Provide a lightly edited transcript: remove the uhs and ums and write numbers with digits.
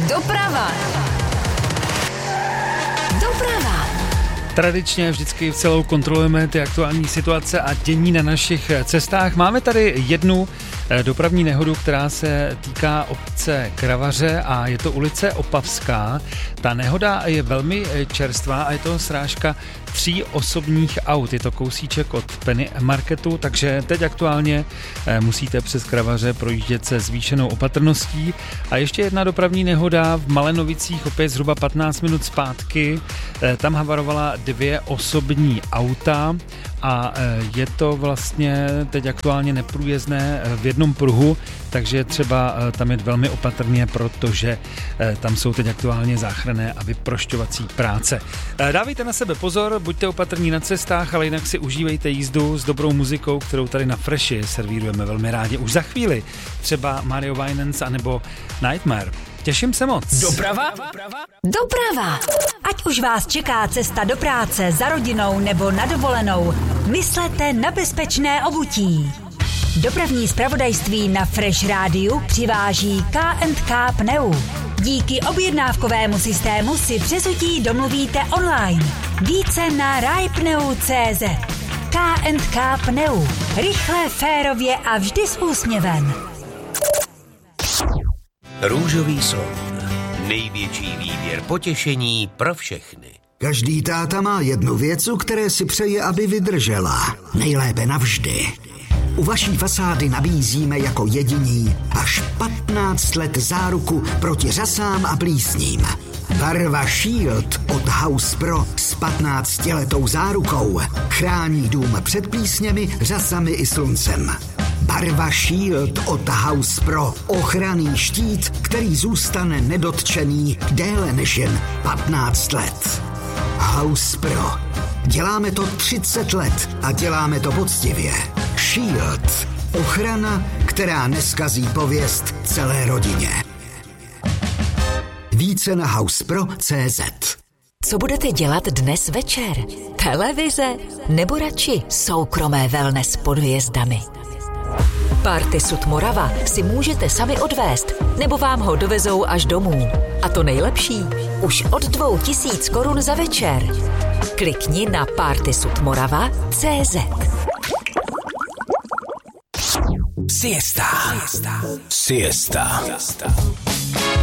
Doprava. Tradičně vždycky celou kontrolujeme ty aktuální situace a dění na našich cestách. Máme tady jednu dopravní nehodu, která se týká obce Kravaře a je to ulice Opavská. Ta nehoda je velmi čerstvá a je to srážka 3 osobních aut. Je to kousíček od Penny Marketu, takže teď aktuálně musíte přes Kravaře projíždět se zvýšenou opatrností. A ještě jedna dopravní nehoda v Malenovicích, opět zhruba 15 minut zpátky. Tam havarovala 2 osobní auta a je to vlastně teď aktuálně neprůjezdné v jednom pruhu, takže je třeba tam jet velmi opatrně, protože tam jsou teď aktuálně záchranné a vyprošťovací práce. Dávejte na sebe pozor, buďte opatrní na cestách, ale jinak si užívejte jízdu s dobrou muzikou, kterou tady na Freshi servírujeme velmi rádi. Už za chvíli třeba Mario Winans anebo Nightmare. Těším se moc. Doprava. Ať už vás čeká cesta do práce, za rodinou nebo na dovolenou, myslete na bezpečné obutí. Dopravní zpravodajství na Fresh Rádiu přiváží K&K Pneu. Díky objednávkovému systému si přezutí domluvíte online. Více na rajpneu.cz. K&K Pneu. Rychle, férově a vždy s úsměvem. Růžový slon. Největší výběr potěšení pro všechny. Každý táta má jednu věc, u které si přeje, aby vydržela. Nejlépe navždy. U vaší fasády nabízíme jako jediní až 15 let záruku proti řasám a plísním. Barva Shield od House Pro s 15letou zárukou chrání dům před plísněmi, řasami i sluncem. Barva Shield od House Pro. Ochranný štít, který zůstane nedotčený déle než jen 15 let. House Pro. Děláme to 30 let a děláme to poctivě. Shield. Ochrana, která neskazí pověst celé rodině. Více na housepro.cz. Co budete dělat dnes večer? Televize nebo radši soukromé wellness pod hvězdami? Party Sud Morava si můžete sami odvést, nebo vám ho dovezou až domů. A to nejlepší, už od 2000 korun za večer. Klikni na partysudmorava.cz. Siesta.